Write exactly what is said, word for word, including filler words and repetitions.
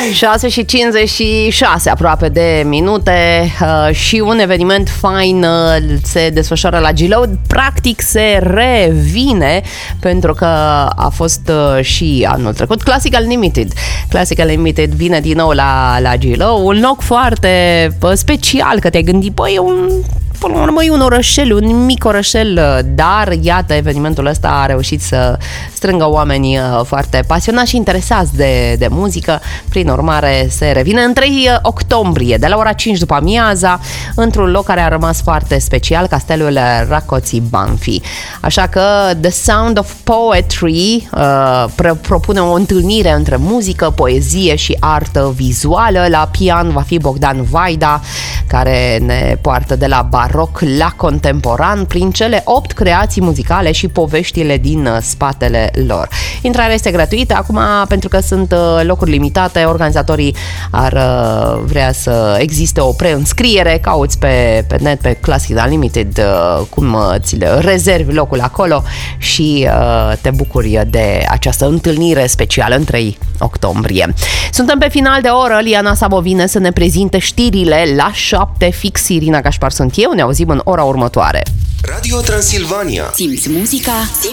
șase și cincizeci și șase aproape de minute uh, și un eveniment fain uh, se desfășoară la G-Load. Practic se revine pentru că a fost uh, și anul trecut. Classical Limited. Classical Limited vine din nou la, la G-Load. Un loc foarte uh, special, că te-ai gândit, băi, e un... Până la urmă e un orășel, un mic orășel, dar iată, evenimentul ăsta a reușit să strângă oameni foarte pasionați și interesați de, de muzică. Prin urmare, se revine în trei octombrie, de la ora cinci după amiaza, într-un loc care a rămas foarte special, Castelul Rákóczi Banfi. Așa că The Sound of Poetry uh, propune o întâlnire între muzică, poezie și artă vizuală. La pian va fi Bogdan Vaida, care ne poartă de la bar rock la contemporan prin cele opt creații muzicale și poveștile din spatele lor. Intrarea este gratuită. Acum, pentru că sunt locuri limitate, organizatorii ar vrea să existe o preînscriere. Cauți pe, pe net, pe Classical Unlimited, cum ți le rezervi locul acolo și te bucuri de această întâlnire specială în trei octombrie. Suntem pe final de oră. Liana Sabo vine să ne prezinte știrile la șapte fix. Irina Gașpar sunt eu. Ne auzim în ora următoare. Radio Transilvania. Simți muzica?